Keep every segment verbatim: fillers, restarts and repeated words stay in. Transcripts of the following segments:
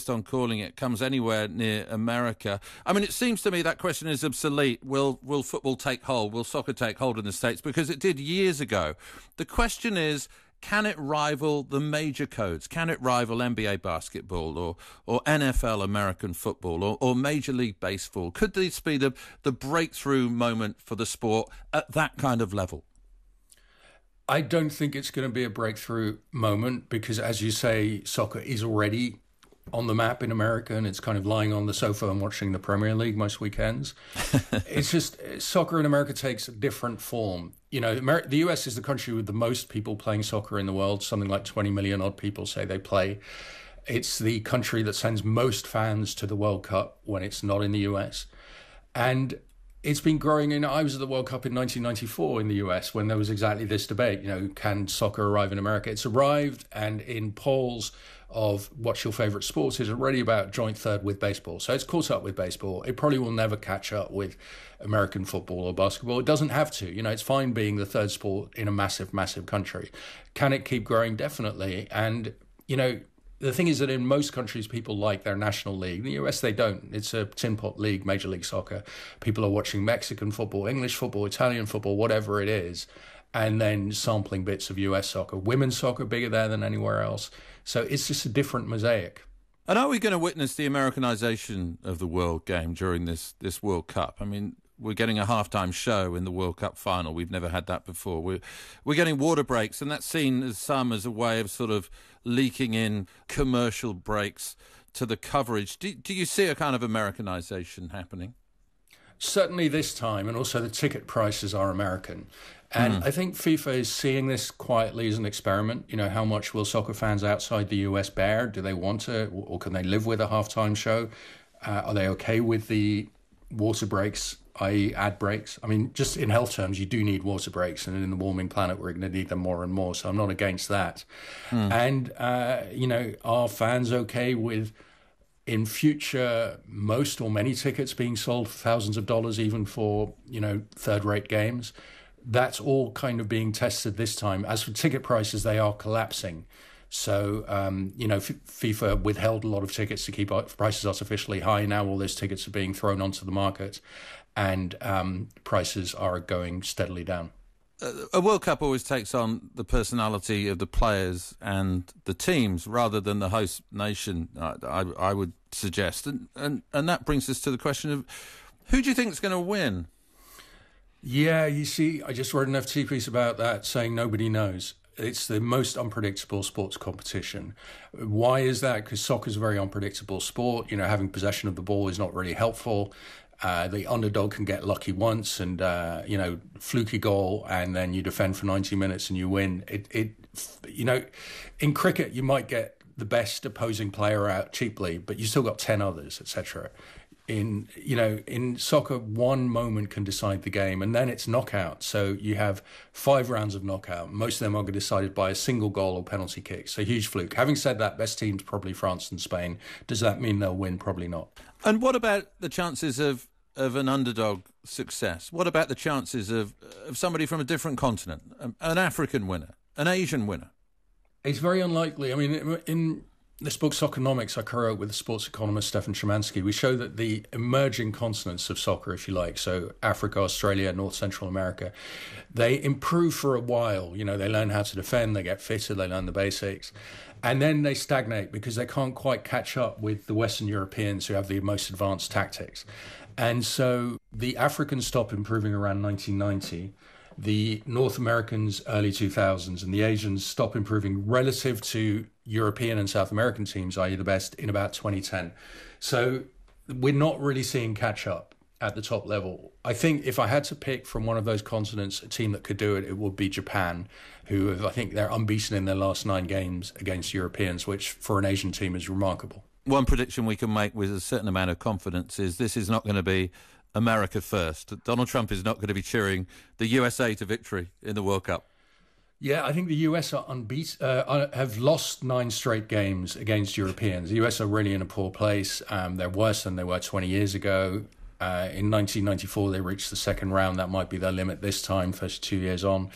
insist on calling it, comes anywhere near America. I mean, it seems to me that question is obsolete. Will will football take hold? Will soccer take hold in the States? Because it did years ago. The question is, can it rival the major codes? Can it rival N B A basketball or or N F L American football or, or Major League Baseball? Could this be the, the breakthrough moment for the sport at that kind of level? I don't think it's going to be a breakthrough moment because, as you say, soccer is already on the map in America and it's kind of lying on the sofa and watching the Premier League most weekends. It's just soccer in America takes a different form. You know, Amer- the U S is the country with the most people playing soccer in the world. Something like twenty million odd people say they play. It's the country that sends most fans to the World Cup when it's not in the U S. And it's been growing in. I was at the World Cup in nineteen ninety-four in the U S when there was exactly this debate. You know, can soccer arrive in America? It's arrived, and in polls of what's your favorite sport is already about joint third with baseball. So it's caught up with baseball. It probably will never catch up with American football or basketball. It doesn't have to. You know, it's fine being the third sport in a massive, massive country. Can it keep growing? Definitely. And, you know, the thing is that in most countries, people like their national league. In the U S, they don't. It's a tin pot league, Major League Soccer. People are watching Mexican football, English football, Italian football, whatever it is, and then sampling bits of U S soccer. Women's soccer bigger there than anywhere else. So it's just a different mosaic. And are we going to witness the Americanization of the World Game during this, this World Cup? I mean, we're getting a halftime show in the World Cup final. We've never had that before. We're, we're getting water breaks, and that's seen as some as a way of sort of leaking in commercial breaks to the coverage. Do, do you see a kind of Americanization happening? Certainly this time, and also the ticket prices are American. And mm. I think FIFA is seeing this quietly as an experiment. You know, how much will soccer fans outside the U S bear? Do they want to, or can they live with a halftime show? Uh, are they okay with the water breaks, that is ad breaks? I mean, just in health terms, you do need water breaks, and in the warming planet, we're going to need them more and more. So I'm not against that. Mm. And, uh, you know, are fans okay with, in future, most or many tickets being sold for thousands of dollars, even for, you know, third-rate games? That's all kind of being tested this time. As for ticket prices, they are collapsing. So, um, you know, F- FIFA withheld a lot of tickets to keep prices artificially high. Now all those tickets are being thrown onto the market, and um, prices are going steadily down. A World Cup always takes on the personality of the players and the teams rather than the host nation, I, I, I would suggest. And, and and that brings us to the question of, who do you think is going to win? Yeah, you see, I just wrote an F T piece about that saying nobody knows. It's the most unpredictable sports competition. Why is that? Because soccer is a very unpredictable sport. You know, having possession of the ball is not really helpful. Uh, the underdog can get lucky once and, uh, you know, fluky goal, and then you defend for ninety minutes and you win. It, it, you know, in cricket, you might get the best opposing player out cheaply, but you still got ten others, et cetera. In, you know, in soccer, one moment can decide the game, and then it's knockout. So you have five rounds of knockout. Most of them are decided by a single goal or penalty kick. So huge fluke. Having said that, best teams probably France and Spain. Does that mean they'll win? Probably not. And what about the chances of, of an underdog success? What about the chances of, of somebody from a different continent, an African winner, an Asian winner? It's very unlikely. I mean, in this book, Soccernomics, I co-wrote with the sports economist Stefan Szymanski. We show that the emerging continents of soccer, if you like, so Africa, Australia, North Central America, they improve for a while. You know, they learn how to defend, they get fitter, they learn the basics. And then they stagnate because they can't quite catch up with the Western Europeans who have the most advanced tactics. And so the Africans stop improving around nineteen ninety. The North Americans, early two thousands, and the Asians stop improving relative to European and South American teams, that is the best, in about twenty ten. So we're not really seeing catch-up at the top level. I think if I had to pick from one of those continents a team that could do it, it would be Japan, who have, I think they're unbeaten in their last nine games against Europeans, which for an Asian team is remarkable. One prediction we can make with a certain amount of confidence is this is not going to be America first. Donald Trump is not going to be cheering the U S A to victory in the World Cup. Yeah, I think the U S are unbeat, uh, have lost nine straight games against Europeans. The U S are really in a poor place. Um, they're worse than they were twenty years ago. Uh, in nineteen ninety-four, they reached the second round. That might be their limit this time, thirty-two years on.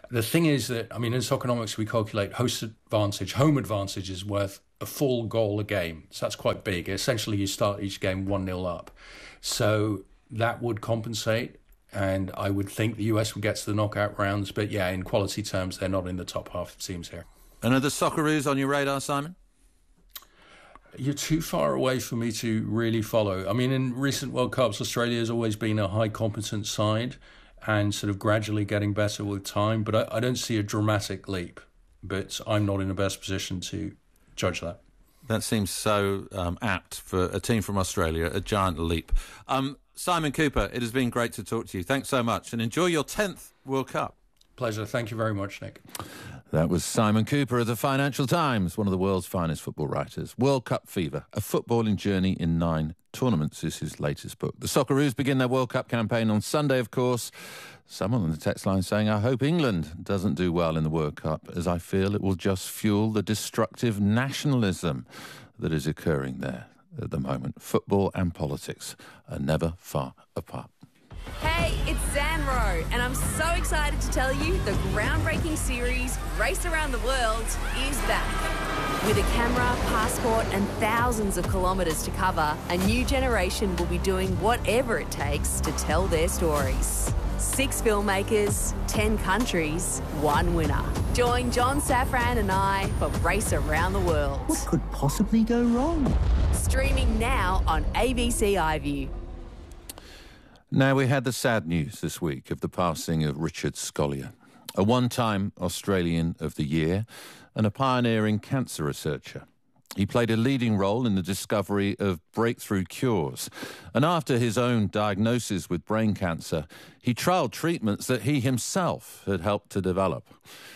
The thing is that, I mean, in Soccernomics, we calculate host advantage. Home advantage is worth a full goal a game. So that's quite big. Essentially, you start each game one nil up. So that would compensate. And I would think the U S would get to the knockout rounds. But yeah, in quality terms, they're not in the top half of teams here. And are the Socceroos on your radar, Simon? You're too far away for me to really follow. I mean, in recent World Cups, Australia has always been a high competent side and sort of gradually getting better with time. But I, I don't see a dramatic leap. But I'm not in the best position to judge that. That seems so um, apt for a team from Australia, a giant leap. Um, Simon Cooper, it has been great to talk to you. Thanks so much, and enjoy your tenth World Cup. Pleasure. Thank you very much, Nick. That was Simon Cooper of the Financial Times, one of the world's finest football writers. World Cup Fever, a footballing journey in nine tournaments is his latest book. The Socceroos begin their World Cup campaign on Sunday, of course. Someone on the text line saying, I hope England doesn't do well in the World Cup, as I feel it will just fuel the destructive nationalism that is occurring there at the moment. Football and politics are never far apart. Hey, it's Zan Rowe, and I'm so excited to tell you the groundbreaking series Race Around the World is back. With a camera, passport and thousands of kilometres to cover, a new generation will be doing whatever it takes to tell their stories. Six filmmakers, ten countries, one winner. Join John Safran and I for Race Around the World. What could possibly go wrong? Streaming now on A B C iView. Now, we had the sad news this week of the passing of Richard Scolyer, a one-time Australian of the Year and a pioneering cancer researcher. He played a leading role in the discovery of breakthrough cures, and after his own diagnosis with brain cancer, he trialled treatments that he himself had helped to develop.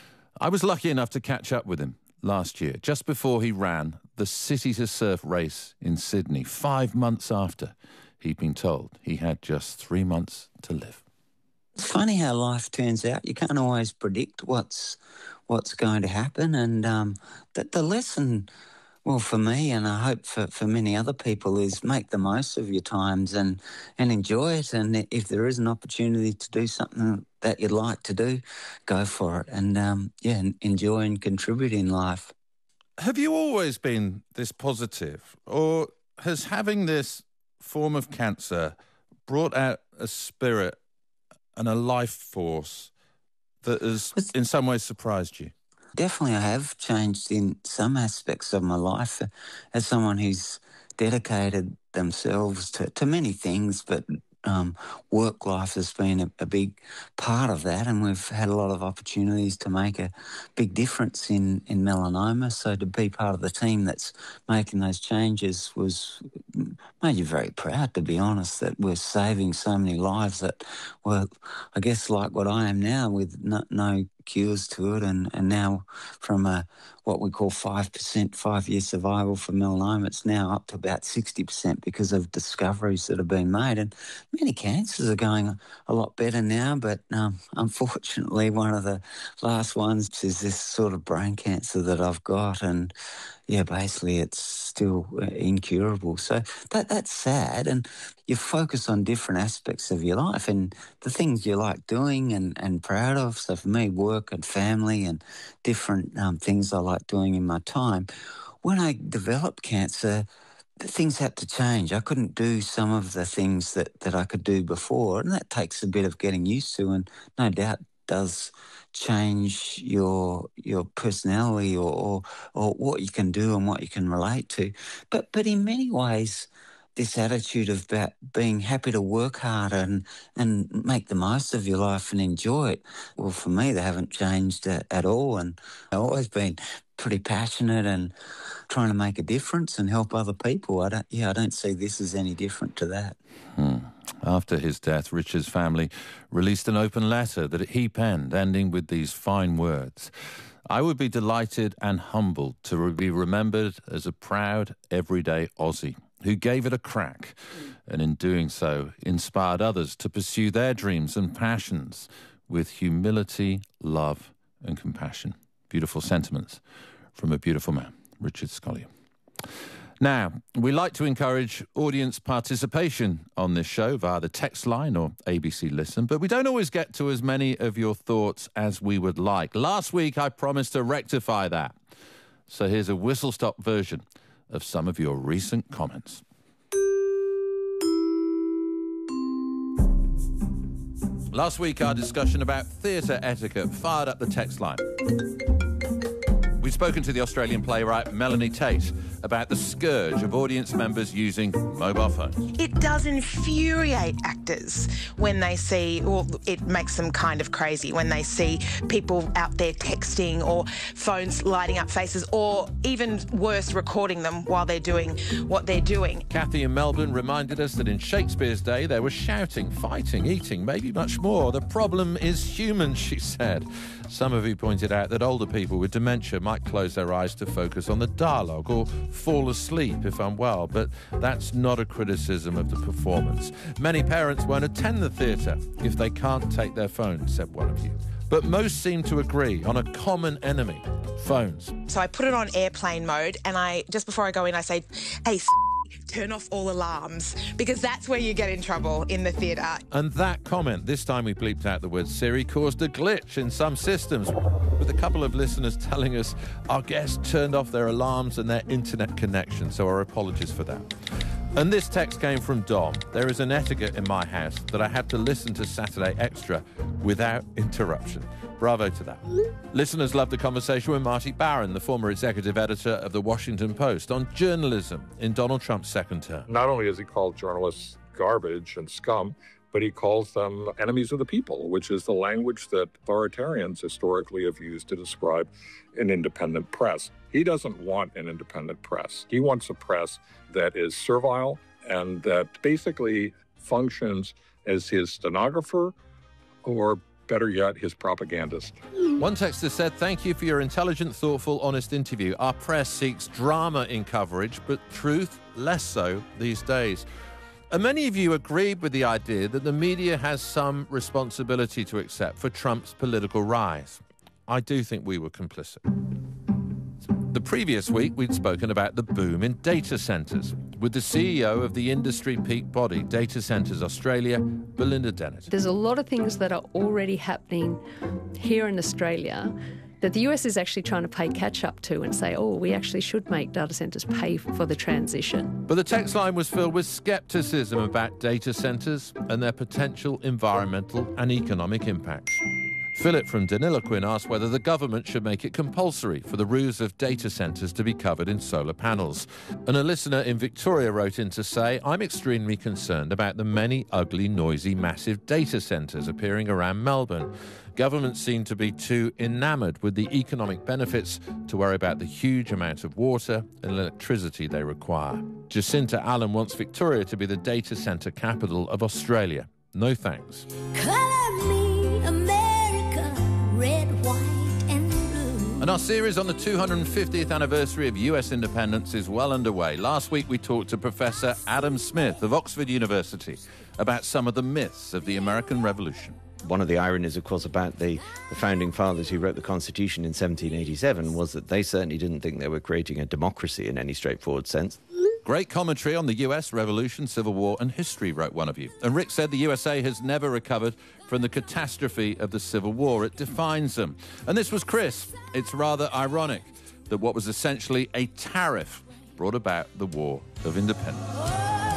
I was lucky enough to catch up with him last year, just before he ran the City to Surf race in Sydney, five months after he'd been told he had just three months to live. It's funny how life turns out. You can't always predict what's what's going to happen, and um, the, the lesson, well, for me, and I hope for, for many other people, is make the most of your times and, and enjoy it. And if there is an opportunity to do something that you'd like to do, go for it. And, um, yeah, enjoy and contribute in life. Have you always been this positive, or has having this form of cancer brought out a spirit and a life force that has in some ways surprised you? Definitely I have changed in some aspects of my life as someone who's dedicated themselves to, to many things, but um, work life has been a, a big part of that, and we've had a lot of opportunities to make a big difference in, in melanoma. So to be part of the team that's making those changes was made you very proud, to be honest, that we're saving so many lives that were, I guess, like what I am now, with no, no cures to it, and, and now from a what we call five percent five-year survival for melanoma, it's now up to about sixty percent because of discoveries that have been made. And many cancers are going a lot better now, but um, unfortunately one of the last ones is this sort of brain cancer that I've got, and yeah, basically it's still incurable. So that that's sad, and you focus on different aspects of your life and the things you like doing and, and proud of. So for me, work and family and different um, things I like doing in my time. When I developed cancer, things had to change. I couldn't do some of the things that, that I could do before, and that takes a bit of getting used to, and no doubt does change your your personality or, or or what you can do and what you can relate to. But but in many ways, this attitude of about being happy to work hard and and make the most of your life and enjoy it, well, for me, they haven't changed at, at all. And I've always been pretty passionate and trying to make a difference and help other people. I don't, yeah, I don't see this as any different to that. Hmm. After his death, Richard's family released an open letter that he penned, ending with these fine words. I would be delighted and humbled to be remembered as a proud, everyday Aussie who gave it a crack, and in doing so, inspired others to pursue their dreams and passions with humility, love, and compassion. Beautiful sentiments from a beautiful man, Richard Scolyer. Now, we like to encourage audience participation on this show via the text line or A B C Listen, but we don't always get to as many of your thoughts as we would like. Last week, I promised to rectify that. So here's a whistle-stop version of some of your recent comments. Last week, our discussion about theatre etiquette fired up the text line. We've spoken to the Australian playwright Melanie Tate about the scourge of audience members using mobile phones. It does infuriate actors when they see, or it makes them kind of crazy when they see people out there texting or phones lighting up faces, or even worse, recording them while they're doing what they're doing. Kathy in Melbourne reminded us that in Shakespeare's day there was shouting, fighting, eating, maybe much more. The problem is human, she said. Some of you pointed out that older people with dementia might close their eyes to focus on the dialogue or fall asleep if unwell, but that's not a criticism of the performance. Many parents won't attend the theatre if they can't take their phone, said one of you. But most seem to agree on a common enemy, phones. So I put it on airplane mode, and I just before I go in, I say, hey, turn off all alarms, because that's where you get in trouble in the theatre. And that comment, this time we bleeped out the word Siri, caused a glitch in some systems, with a couple of listeners telling us our guests turned off their alarms and their internet connection, so our apologies for that. And this text came from Dom. There is an etiquette in my house that I had to listen to Saturday Extra without interruption. Bravo to that. Listeners loved the conversation with Marty Barron, the former executive editor of The Washington Post, on journalism in Donald Trump's second term. Not only does he call journalists garbage and scum, but he calls them enemies of the people, which is the language that authoritarians historically have used to describe an independent press. He doesn't want an independent press. He wants a press that is servile and that basically functions as his stenographer, or better yet, his propagandist. One texter said, thank you for your intelligent, thoughtful, honest interview. Our press seeks drama in coverage, but truth less so these days. And many of you agreed with the idea that the media has some responsibility to accept for Trump's political rise. I do think we were complicit. The previous week, we'd spoken about the boom in data centres with the C E O of the industry peak body, Data Centres Australia, Belinda Dennett. There's a lot of things that are already happening here in Australia that the U S is actually trying to play catch-up to and say, oh, we actually should make data centres pay for the transition. But the text line was filled with scepticism about data centres and their potential environmental and economic impacts. Philip from Daniloquin asked whether the government should make it compulsory for the roofs of data centres to be covered in solar panels. And a listener in Victoria wrote in to say, I'm extremely concerned about the many ugly, noisy, massive data centres appearing around Melbourne. Governments seem to be too enamoured with the economic benefits to worry about the huge amount of water and electricity they require. Jacinta Allen wants Victoria to be the data centre capital of Australia. No thanks. Colour me America, red, white and blue. And our series on the two hundred fiftieth anniversary of U S independence is well underway. Last week we talked to Professor Adam Smith of Oxford University about some of the myths of the American Revolution. One of the ironies, of course, about the, the founding fathers who wrote the Constitution in seventeen eighty-seven was that they certainly didn't think they were creating a democracy in any straightforward sense. Great commentary on the U S Revolution, Civil War and history, wrote one of you. And Rick said the U S A has never recovered from the catastrophe of the Civil War. It defines them. And this was Chris. It's rather ironic that what was essentially a tariff brought about the War of Independence.